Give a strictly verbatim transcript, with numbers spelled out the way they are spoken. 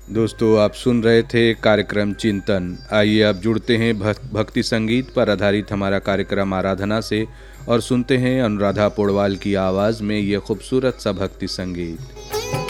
दोस्तों, आप सुन रहे थे कार्यक्रम चिंतन। आइए अब जुड़ते हैं भक- भक्ति संगीत पर आधारित हमारा कार्यक्रम आराधना से और सुनते हैं अनुराधा पौडवाल की आवाज़ में यह खूबसूरत सा भक्ति संगीत।